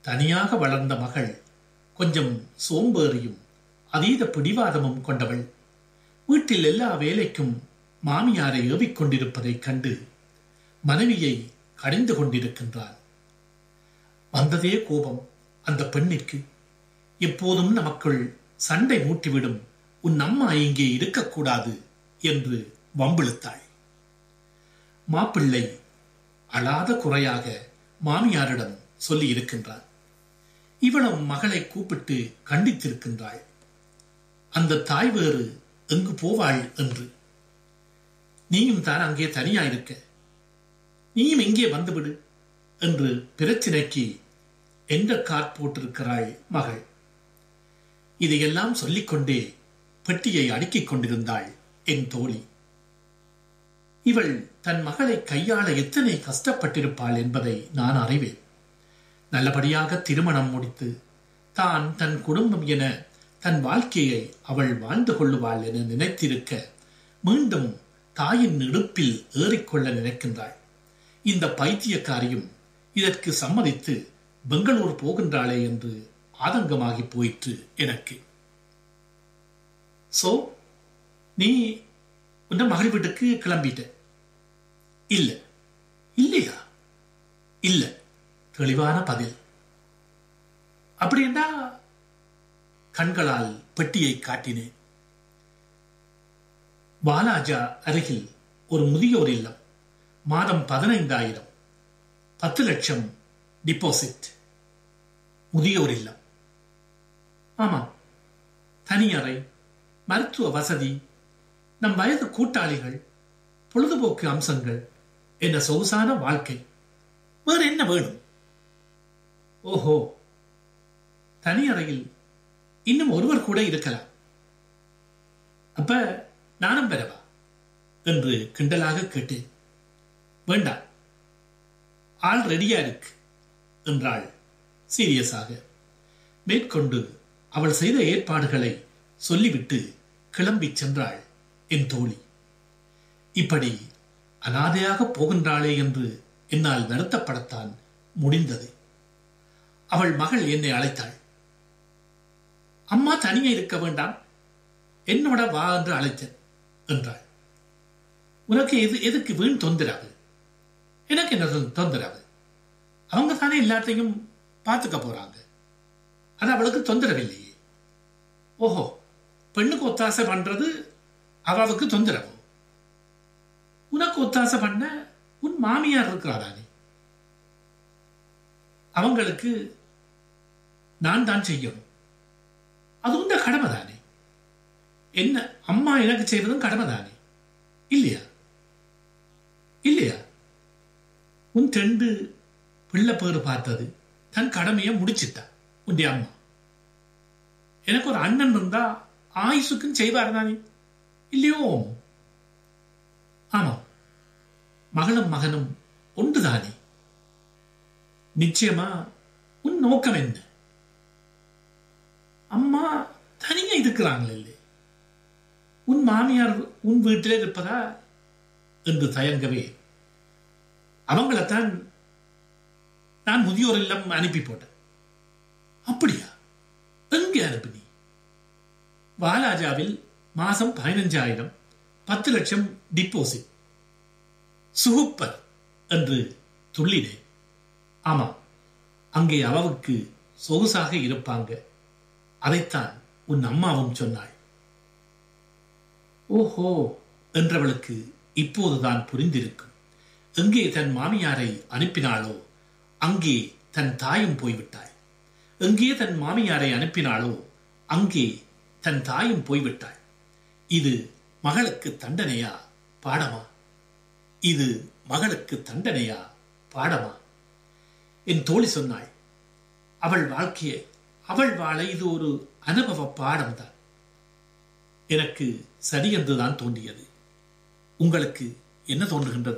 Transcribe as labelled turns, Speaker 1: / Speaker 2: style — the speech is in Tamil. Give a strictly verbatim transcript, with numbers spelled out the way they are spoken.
Speaker 1: தனியாக வளர்ந்த மகள் கொஞ்சம் சோம்பேறியும் அதீத பிடிவாதமும் கொண்டவள். வீட்டில் எல்லா வேலைக்கும் மாமியாரை ஏவிக் கொண்டிருப்பதைக் கண்டு மனைவியை கடிந்து கொண்டிருக்கின்றான். வந்ததே கோபம் அந்த பெண்ணிற்கு. எப்போதும் நமக்குள் சண்டை மூட்டிவிடும் உன் அம்மா இங்கே இருக்கக்கூடாது என்று வம்பிழுத்தாள். மாப்பிள்ளை அழாத குறையாக மாமியாரிடம் சொல்லி இருக்கின்றான். இவளும் மகளை கூப்பிட்டு கண்டித்திருக்கின்றாள். அந்த தாய் வேறு எங்கு போவாள் என்று. நீயும் தான் அங்கே தனியாயிருக்க, நீயும் இங்கே வந்துவிடு என்று பிரச்சினைக்கு என்ற கார் போட்டிருக்கிறாள் மகள். இதையெல்லாம் சொல்லிக்கொண்டே பெட்டியை அடுக்கிக் கொண்டிருந்தாள் என் தோழி. இவள் தன் மகளை கையாள எத்தனை கஷ்டப்பட்டிருப்பாள் என்பதை நான் அறிவேன். நல்லபடியாக திருமணம் முடித்து தான் தன் குடும்பம் என தன் வாழ்க்கையை அவள் வாழ்ந்து கொள்ளுவாள் என நினைத்திருக்க மீண்டும் தாயின் இடுப்பில் ஏறிக்கொள்ள நினைக்கின்றாள். இந்த பைத்தியக்காரியும் இதற்கு சம்மதித்து பெங்களூர் போகின்றாளே என்று ஆதங்கமாகி போயிற்று எனக்கு. சோ நீ உன்ன மகள் வீட்டுக்கு கிளம்பிட்ட? இல்ல. இல்லையா? இல்ல. தெளிவான பதில். அப்படின்னா கண்களால் பெட்டியை காட்டினேன். வாலாஜா அருகில் ஒரு முதியோர் இல்லம். மாதம் பதினைந்தாயிரம், பத்து லட்சம் டிபாசிட். முதியோர் இல்லம். ஆமா, தனியறை, மருத்துவ வசதி, நம் வயது கூட்டாளிகள், பொழுதுபோக்கு அம்சங்கள் என்ற சொகுசான வாழ்க்கை. வேறு என்ன வேணும்? ஓஹோ, தனியறையில் இன்னும் ஒருவர் கூட இருக்கலாம். அப்ப நானும் பெறவா என்று கிண்டலாக கேட்டேன். வேண்டாம், ஆள் ரெடியா இருக்கு என்றாள் சீரியஸாக. மேற்கொண்டு அவள் செய்த ஏற்பாடுகளை சொல்லிவிட்டு கிளம்பி சென்றாள் என் தோழி. இப்படி அனாதையாக போகின்றாளே என்று என்னால் வருத்தப்படத்தான் முடிந்தது. அவள் மகள் என்னை அழைத்தாள். அம்மா தனியே இருக்க வேண்டாம், என்னோட வா என்று அழைத்தேன் என்றாள். உனக்கு எது எதுக்கு வீண் தொந்தரவு? எனக்கு என்ன தொந்தரவு? அவங்க தானே எல்லாத்தையும் பார்த்துக்க போறாங்க, அது அவளுக்கு தொந்தரவில்லையே. ஓஹோ, பெண்ணுக்கு ஒத்தாசை பண்றது அவளுக்கு தொந்தரவு. உனக்கு ஒத்தாசை பண்ண உன் மாமியார் இருக்கிறாரானே, அவங்களுக்கு நான் தான் செய்யணும். அது உண்ட கடமை தானே. என்ன அம்மா எனக்கு செய்வதும் கடமை தானே, இல்லையா? இல்லையா? உன் ரெண்டு பிள்ளை பேரு பார்த்தது தன் கடமையை முடிச்சிட்டா உன்டைய அம்மா. எனக்கு ஒரு அண்ணன் இருந்தா ஆயுசுக்கும் செய்வார் தானே, இல்லையோ? ஆமா, மகளும் மகனும் ஒன்றுதானே. நிச்சயமா உன் நோக்கம் என்ன? அம்மா தனியா இருக்கிறாங்களே, உன் மாமியார் உன் வீட்டிலே இருப்பதா என்று தயங்கவே அவங்களைத்தான் நான் முதியோர் இல்லம் அனுப்பி போட்டேன். அப்படியா? எங்கே அனுப்பினி? வாலாஜாவில் மாசம் பதினஞ்சாயிரம், பத்து லட்சம் டிபாசிட். சுகுப்பர் என்று துள்ளினேன். ஆமா, அங்கே அவவுக்கு சொகுசாக இருப்பாங்க. அதைத்தான் உன் அம்மாவும் சொன்னாள். ஓஹோ என்றவளுக்கு இப்போதுதான் புரிந்திருக்கும். எங்கே தன் மாமியாரை அனுப்பினாளோ அங்கே தன் தாயும் போய்விட்டாள். எங்கே தன் மாமியாரை அனுப்பினாளோ அங்கே தன் தாயும் போய்விட்டாள். இது மகளுக்கு தண்டனையா பாடமா? இது மகளுக்கு தண்டனையா பாடமா? என் தோழி சொன்னாள், அவள் வாழ்க்கையை அவள் வாழ இது ஒரு அனுபவ பாடம் தான். எனக்கு சரி என்றுதான் தோன்றியது. உங்களுக்கு என்ன தோன்றுகின்றது?